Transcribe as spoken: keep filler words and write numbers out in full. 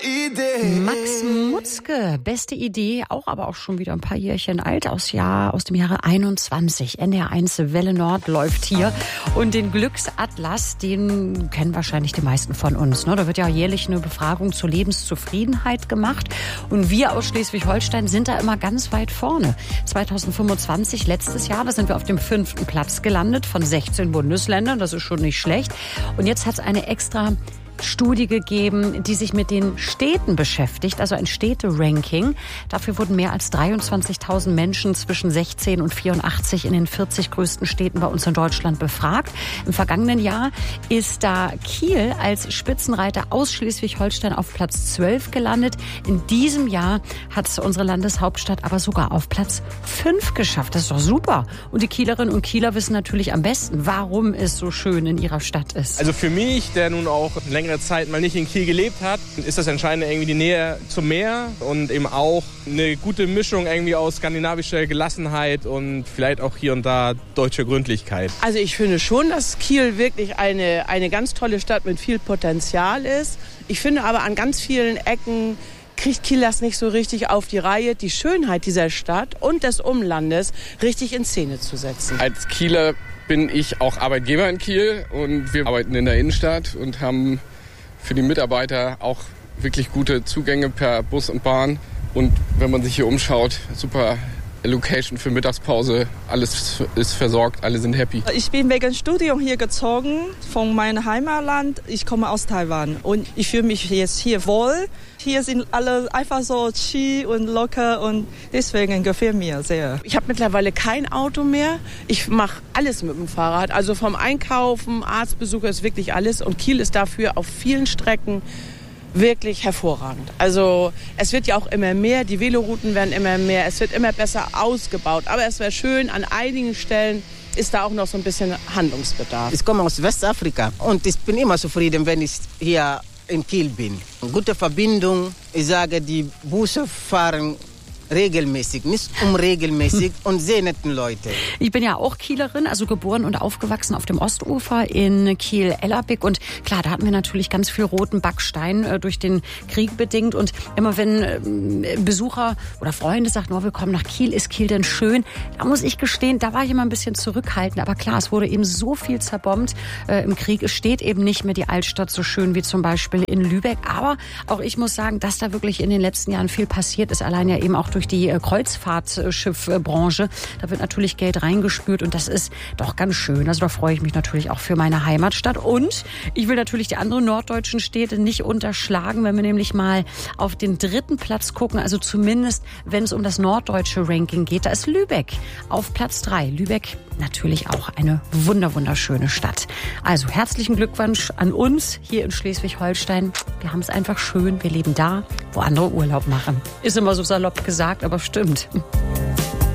Idee. Max Mutzke, beste Idee, auch aber auch schon wieder ein paar Jährchen alt, aus Jahr, aus dem Jahre einundzwanzig. N D R eins Welle Nord läuft hier. Und den Glücksatlas, den kennen wahrscheinlich die meisten von uns. Ne? Da wird ja jährlich eine Befragung zur Lebenszufriedenheit gemacht. Und wir aus Schleswig-Holstein sind da immer ganz weit vorne. zweitausendfünfundzwanzig, letztes Jahr, da sind wir auf dem fünften Platz gelandet von sechzehn Bundesländern. Das ist schon nicht schlecht. Und jetzt hat es eine extra Studie gegeben, die sich mit den Städten beschäftigt, also ein Städte-Ranking. Dafür wurden mehr als dreiundzwanzigtausend Menschen zwischen sechzehn und vierundachtzig in den vierzig größten Städten bei uns in Deutschland befragt. Im vergangenen Jahr ist da Kiel als Spitzenreiter aus Schleswig-Holstein auf Platz zwölf gelandet. In diesem Jahr hat unsere Landeshauptstadt aber sogar auf Platz fünf geschafft. Das ist doch super. Und die Kielerinnen und Kieler wissen natürlich am besten, warum es so schön in ihrer Stadt ist. Also für mich, der nun auch längere Zeit mal nicht in Kiel gelebt hat, ist das Entscheidende irgendwie die Nähe zum Meer und eben auch eine gute Mischung irgendwie aus skandinavischer Gelassenheit und vielleicht auch hier und da deutscher Gründlichkeit. Also ich finde schon, dass Kiel wirklich eine, eine ganz tolle Stadt mit viel Potenzial ist. Ich finde aber an ganz vielen Ecken kriegt Kiel das nicht so richtig auf die Reihe, die Schönheit dieser Stadt und des Umlandes richtig in Szene zu setzen. Als Kieler bin ich auch Arbeitgeber in Kiel und wir arbeiten in der Innenstadt und haben für die Mitarbeiter auch wirklich gute Zugänge per Bus und Bahn. Und wenn man sich hier umschaut, super Location für Mittagspause, alles ist versorgt, alle sind happy. Ich bin wegen Studium hier gezogen, von meinem Heimatland. Ich komme aus Taiwan und ich fühle mich jetzt hier wohl. Hier sind alle einfach so chill und locker und deswegen gefällt mir sehr. Ich habe mittlerweile kein Auto mehr. Ich mache alles mit dem Fahrrad. Also vom Einkaufen, Arztbesuche ist wirklich alles. Und Kiel ist dafür auf vielen Strecken wirklich hervorragend. Also es wird ja auch immer mehr, die Velorouten werden immer mehr, es wird immer besser ausgebaut. Aber es wäre schön, an einigen Stellen ist da auch noch so ein bisschen Handlungsbedarf. Ich komme aus Westafrika und ich bin immer zufrieden, wenn ich hier in Kiel bin. Gute Verbindung, ich sage, die Busse fahren regelmäßig, nicht unregelmäßig und sehr netten Leute. Ich bin ja auch Kielerin, also geboren und aufgewachsen auf dem Ostufer in Kiel-Ellerbeck und klar, da hatten wir natürlich ganz viel roten Backstein äh, durch den Krieg bedingt und immer wenn äh, Besucher oder Freunde sagten, oh, wir kommen nach Kiel, ist Kiel denn schön? Da muss ich gestehen, da war ich immer ein bisschen zurückhaltend, aber klar, es wurde eben so viel zerbombt äh, im Krieg. Es steht eben nicht mehr die Altstadt so schön wie zum Beispiel in Lübeck, aber auch ich muss sagen, dass da wirklich in den letzten Jahren viel passiert ist, allein ja eben auch durch die Kreuzfahrtschiffbranche. Da wird natürlich Geld reingespült und das ist doch ganz schön. Also da freue ich mich natürlich auch für meine Heimatstadt. Und ich will natürlich die anderen norddeutschen Städte nicht unterschlagen, wenn wir nämlich mal auf den dritten Platz gucken. Also zumindest, wenn es um das norddeutsche Ranking geht, da ist Lübeck auf Platz drei. Lübeck natürlich auch eine wunder wunderschöne Stadt. Also herzlichen Glückwunsch an uns hier in Schleswig-Holstein. Wir haben es einfach schön. Wir leben da, wo andere Urlaub machen. Ist immer so salopp gesagt, aber stimmt.